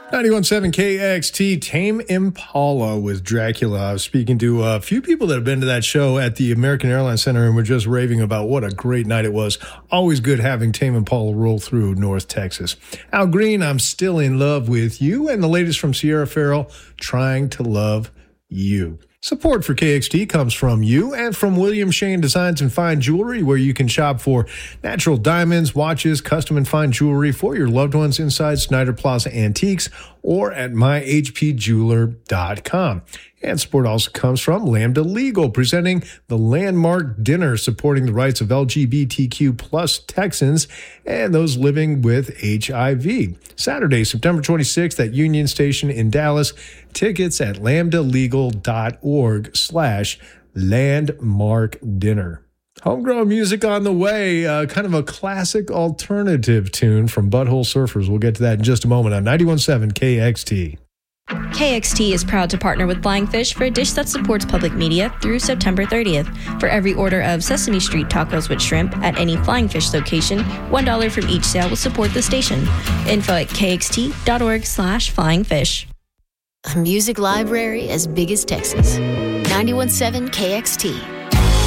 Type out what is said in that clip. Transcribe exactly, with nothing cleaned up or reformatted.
ninety-one point seven K X T, Tame Impala with Dracula. I was speaking to a few people that have been to that show at the American Airlines Center and were just raving about what a great night it was. Always good having Tame Impala roll through North Texas. Al Green, I'm Still in Love with You, and the latest from Sierra Farrell, Trying to Love You. Support for K X T comes from you and from William Shane Designs and Fine Jewelry, where you can shop for natural diamonds, watches, custom and fine jewelry for your loved ones inside Snyder Plaza Antiques or at my h p jeweler dot com. And support also comes from Lambda Legal, presenting the landmark dinner supporting the rights of L G B T Q plus Texans and those living with H I V. Saturday, September twenty-sixth at Union Station in Dallas. Tickets at lambda legal dot org slash landmark dinner. Homegrown music on the way, uh, kind of a classic alternative tune from Butthole Surfers. We'll get to that in just a moment on ninety-one point seven K X T. K X T is proud to partner with Flying Fish for a dish that supports public media through September thirtieth. For every order of Sesame Street tacos with shrimp at any Flying Fish location, one dollar from each sale will support the station. Info at kxt.org slash flying fish. A music library as big as Texas. ninety-one point seven K X T.